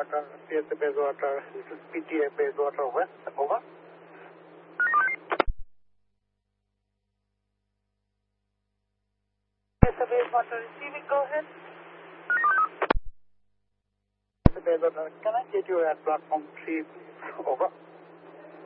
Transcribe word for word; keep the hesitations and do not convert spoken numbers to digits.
Bayswater, P S A Bayswater, this is P T A Bayswater West, over. P S A Bayswater receiving, go ahead. P S A Bayswater, can I get you at platform three, please? Over.